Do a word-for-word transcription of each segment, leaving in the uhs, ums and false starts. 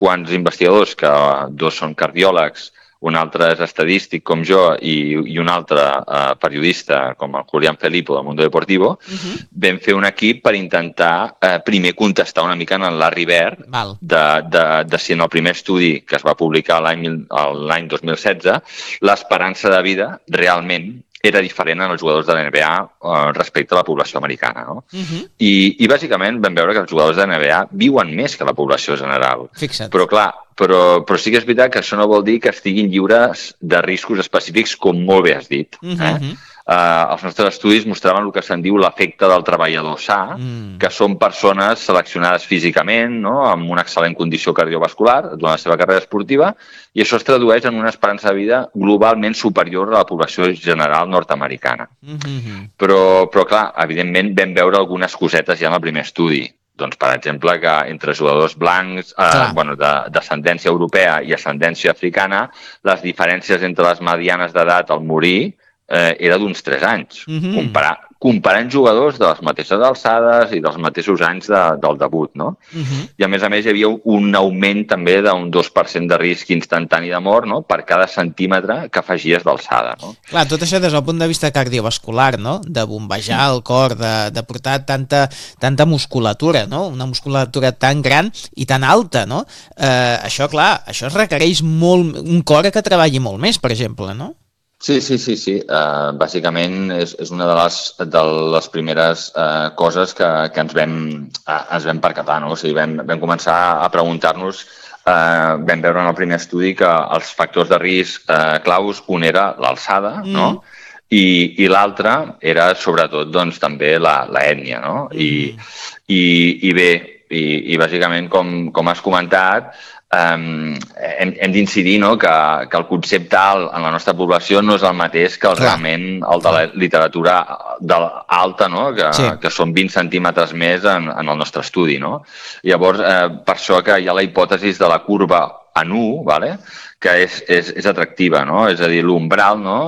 quants investigadors, que dos són cardiòlegs, un altre és estadístic com jo i, i un altre uh, periodista com el Julián Felipo del Mundo Deportivo, uh-huh. vam fer un equip per intentar uh, primer contestar una mica en el Larry Bird de, de, de si en el primer estudi que es va publicar l'any dos mil setze l'esperança de vida realment era diferent en els jugadors de la N B A uh, respecte a la població americana. No? Uh-huh. I, I bàsicament vam veure que els jugadors de la N B A viuen més que la població general. Fixa't. Però clar, però, però sí que és veritat que això no vol dir que estiguin lliures de riscos específics, com molt bé has dit. Uh-huh. eh? Uh, els nostres estudis mostraven el que se'n diu l'efecte del treballador sa, mm. que són persones seleccionades físicament, no? Amb una excel·lent condició cardiovascular durant la seva carrera esportiva, i això es tradueix en una esperança de vida globalment superior a la població general nord-americana. Mm-hmm. Però, però, clar, evidentment vam veure algunes cosetes ja en el primer estudi. Doncs, per exemple, que entre jugadors blancs, eh, bueno, d'ascendència europea i ascendència africana, les diferències entre les medianes d'edat al morir Eh, era d'uns tres anys, mm-hmm. comparar, comparant jugadors de les mateixes alçades i dels mateixos anys de, del debut, no? Mm-hmm. I a més a més hi havia un augment també d'un dos per cent de risc instantani de mort, no? Per cada centímetre que afegies d'alçada, no? Clar, tot això des del punt de vista cardiovascular, no? De bombejar el cor, de, de portar tanta, tanta musculatura, no? Una musculatura tan gran i tan alta, no? Eh, això, clar, això es requereix molt, un cor que treballi molt més, per exemple, no? Sí, sí, sí, sí. Uh, bàsicament és, és una de les, de les primeres uh, coses que, que ens vam, uh, ens vam percatar, no? O sigui, vam, vam començar a preguntar-nos, uh, vam veure en el primer estudi que els factors de risc uh, claus, un era l'alçada, mm. no? I, i l'altre era, sobretot, doncs, també la, la ètnia, no? Mm. I, i, i bé, i, i bàsicament, com, com has comentat, Um, hem, hem d'incidir, no? que, que el concepte alt en la nostra població no és el mateix que el, realment el de la literatura de alta, no? que, sí. que són vint centímetres més en, en el nostre estudi. No? Llavors, eh, per això que hi ha la hipòtesi de la curva en U, vale? Que és, és, és atractiva, no? És a dir, l'umbral, no?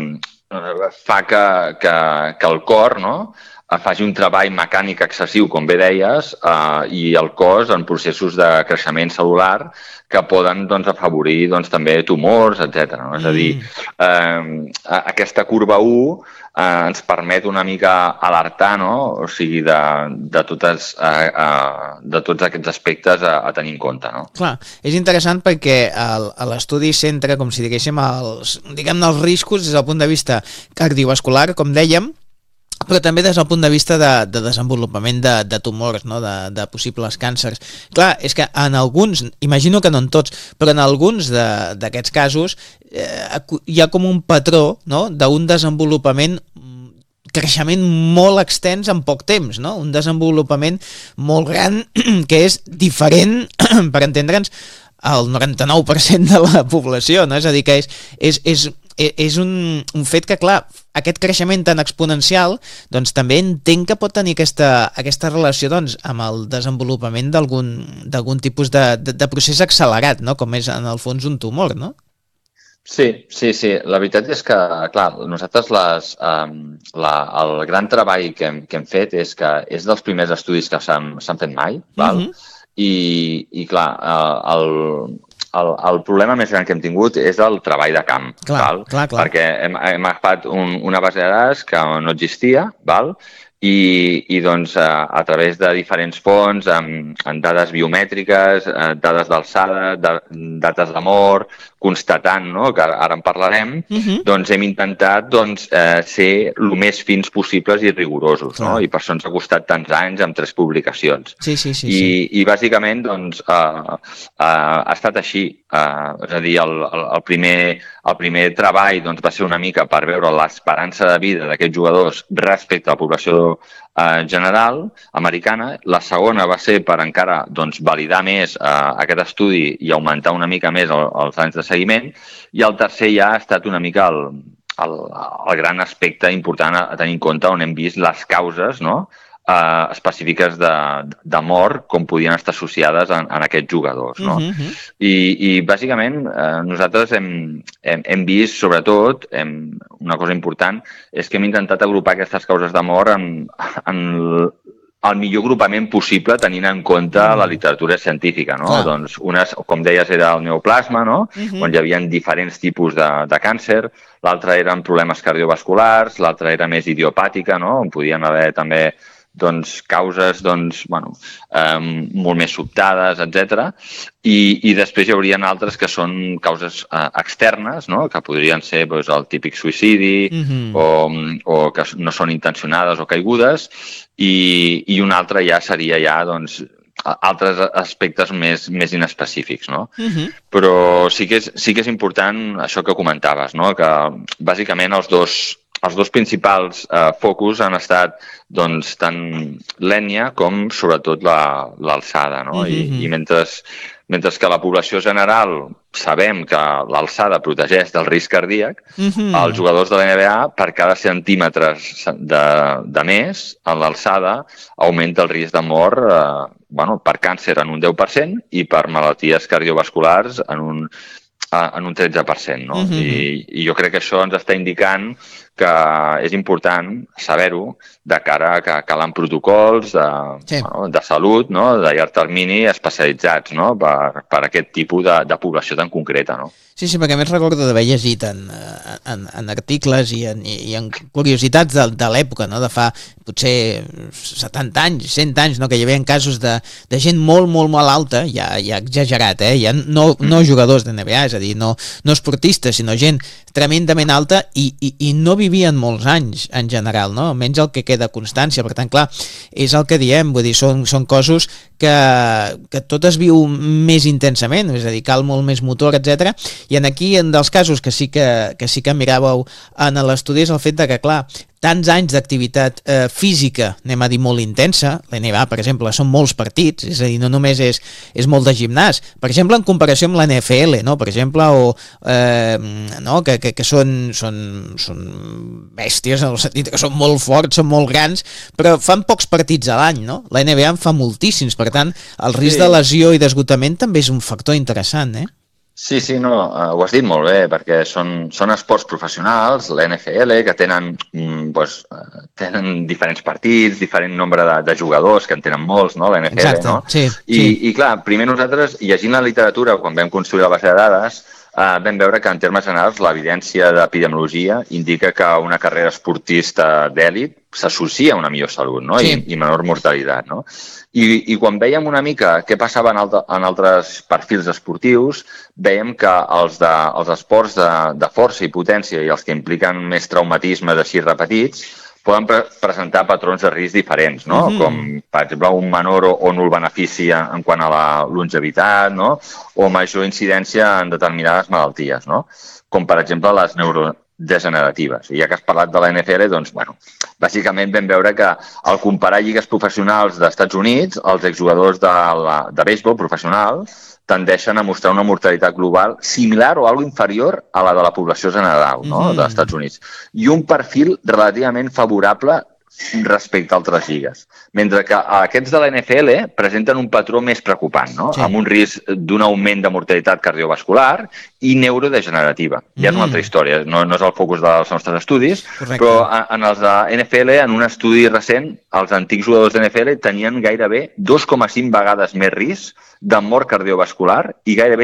um, fa que, que, que el cor, no? faci un treball mecànic excessiu, com bé deies, eh, i el cos en processos de creixement cel·lular que poden doncs, afavorir doncs, també tumors, etcètera. No? Mm. És a dir, eh, aquesta curva U eh, ens permet una mica alertar, no? O sigui, de, de, totes, eh, eh, de tots aquests aspectes a, a tenir en compte. No? Clar, és interessant perquè l'estudi centra, com si diguéssim, els, diguem-ne, els riscos des del punt de vista cardiovascular, com dèiem, però també des del punt de vista de, de desenvolupament de, de tumors, no? de, de possibles càncers. Clar, és que en alguns, imagino que no en tots, però en alguns d'aquests casos eh, hi ha com un patró, no? D'un desenvolupament, creixement molt extens en poc temps, no? Un desenvolupament molt gran que és diferent, per entendre'ns, al noranta-nou per cent de la població, no? És a dir, que és, és, és, és un, un fet que, clar, aquest creixement tan exponencial, doncs també entenc que pot tenir aquesta, aquesta relació doncs, amb el desenvolupament d'algun d'algun tipus de, de, de procés accelerat, no? Com és, en el fons, un tumor, no? Sí, sí, sí. La veritat és que, clar, nosaltres les, um, la, el gran treball que hem, que hem fet és que és dels primers estudis que s'han fet mai, val? Mm-hmm. I, i clar, el, el, el problema més gran que hem tingut és el treball de camp, clar, val? Clar, clar. Perquè hem, hem agafat un, una base de dades que no existia, val? I, i doncs a, a través de diferents fonts, amb, amb dades biomètriques, dades d'alçada, de, dates de mort, constatant, no? Que ara en parlarem, uh-huh. doncs hem intentat doncs, eh, ser el més fins possibles i rigorosos, no? I per això ens ha costat tants anys amb tres publicacions. Sí, sí, sí. I, sí. i bàsicament doncs, eh, eh, ha estat així. Eh, és a dir, el, el, el, primer, el primer treball doncs, va ser una mica per veure l'esperança de vida d'aquests jugadors respecte a la població eh, general americana. La segona va ser per encara doncs, validar més eh, aquest estudi i augmentar una mica més el, els anys de seguiment, i el tercer ja ha estat una mica el, el, el gran aspecte important a, a tenir en compte, on hem vist les causes, no? eh, específiques de, de mort, com podien estar associades en, en aquests jugadors. No? Uh-huh. I, I bàsicament eh, nosaltres hem, hem, hem vist, sobretot, hem, una cosa important, és que hem intentat agrupar aquestes causes de mort en, en el millor agrupament possible tenint en compte mm. la literatura científica, no? Clar. Doncs unes, com deies, era el neoplasma, no? Mm-hmm. On hi havia diferents tipus de, de càncer, l'altre eren problemes cardiovasculars, l'altre era més idiopàtica, no? On podien haver també doncs, causes doncs, bueno, eh, molt més sobtades, etcètera. I, I després hi haurien altres que són causes eh, externes, no? Que podrien ser doncs, el típic suïcidi mm-hmm. o, o que no són intencionades o caigudes, i, i un altre ja seria ja, doncs, altres aspectes més, més inespecífics, no? Uh-huh. Però sí que, és, sí que és important això que comentaves, no? Que bàsicament els dos, els dos principals eh, focus han estat doncs, tant l'ètnia com sobretot l'alçada, no? Uh-huh. I, i mentre, mentre que la població general sabem que l'alçada protegeix del risc cardíac, uh-huh. els jugadors de la N B A, per cada centímetres de, de més en l'alçada, augmenta el risc de mort eh, bueno, per càncer en un deu per cent i per malalties cardiovasculars en un, en un tretze per cent. No? Uh-huh. I, I jo crec que això ens està indicant que és important saber-ho de cara a que calen protocols de, sí. bueno, de salut, no? De llarg termini especialitzats, no? per, per aquest tipus de, de població tan concreta. No? Sí, sí, perquè a més recordo d'haver llegit en, en, en articles i en, i en curiositats de, de l'època, no? De fa potser setanta anys, cent anys, no? Que hi havia casos de, de gent molt, molt malalta, ja, ja exagerat, eh? Ja no, no jugadors de N B A, és a dir, no, no esportistes, sinó gent tremendament alta i, i, i no vivien molts anys en general, no? Almenys el que queda constància. Per tant, clar, és el que diem, vull dir, són, són cossos que, que tot es viu més intensament, és a dir, cal molt més motor, etcètera. I en aquí, en dels casos que sí que, que sí que miràveu en l'estudi és el fet de que, clar, tants anys d'activitat eh, física, anem a dir molt intensa, la N B A, per exemple, són molts partits, és a dir, no només és, és molt de gimnàs, per exemple, en comparació amb la N F L, no? Per exemple, o, eh, no? que, que, que són, són, són bèsties, en el sentit que són molt forts, són molt grans, però fan pocs partits a l'any, no? La N B A en fa moltíssims, per tant, el risc sí. de lesió i d'esgotament també és un factor interessant, eh? Sí, sí, no, uh, ho has dit molt bé, perquè són, són esports professionals, la N F L, que tenen, mm, pues, uh, tenen diferents partits, diferent nombre de, de jugadors, que en tenen molts, no?, la N F L, Exacte, no? Sí, I, sí. I, clar, primer nosaltres, llegint la literatura, quan vam construir la base de dades, uh, vam veure que, en termes generals, l'evidència d'epidemiologia indica que una carrera esportista d'èlit s'associa a una millor salut, no?, sí. I, i menor mortalitat, no? I, I quan veiem una mica què passava en, alta, en altres perfils esportius, veiem que els, de, els esports de, de força i potència i els que impliquen més traumatismes així repetits poden pre presentar patrons de risc diferents, no? Mm-hmm. Com, per exemple, un menor o, o nul benefici en quant a la longevitat, no? O major incidència en determinades malalties, no? Com, per exemple, les neurodegeneratives. I ja que has parlat de la N F L, doncs, bueno, bàsicament vam veure que al comparar lligues professionals dels Estats Units, els exjugadors de, la, de béisbol professional tendeixen a mostrar una mortalitat global similar o algo inferior a la de la població general, no? Mm. dels Estats Units. I un perfil relativament favorable respecte a altres lligues. Mentre que aquests de la N F L presenten un patró més preocupant, no? Sí. Amb un risc d'un augment de mortalitat cardiovascular i neurodegenerativa. Mm. Ja és una altra història, no, no és el focus dels nostres estudis, Correcte. Però en els de N F L, en un estudi recent, els antics jugadors de N F L tenien gairebé dos coma cinc vegades més risc de mort cardiovascular i gairebé